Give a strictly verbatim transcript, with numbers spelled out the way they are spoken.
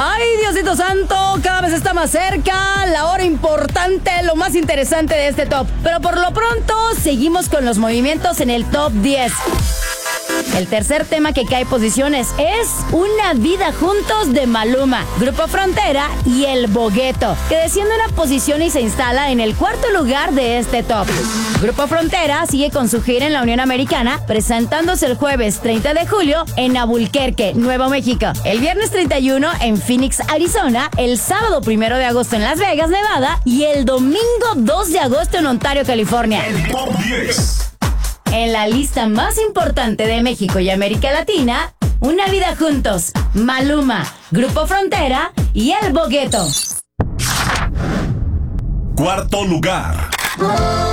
Ay, Diosito Santo, cada vez está más cerca la hora importante, lo más interesante de este top. Pero por lo pronto, seguimos con los movimientos en el top diez. El tercer tema que cae posiciones es Una vida juntos de Maluma, Grupo Frontera y El Bogueto, que desciende una posición y se instala en el cuarto lugar de este top. Grupo Frontera sigue con su gira en la Unión Americana, presentándose el jueves treinta de julio en Albuquerque, Nuevo México, el viernes treinta y uno en Phoenix, Arizona, el sábado primero de agosto en Las Vegas, Nevada, y el domingo dos de agosto en Ontario, California. El top diez. En la lista más importante de México y América Latina, Una vida juntos, Maluma, Grupo Frontera y El Bogueto. Cuarto lugar.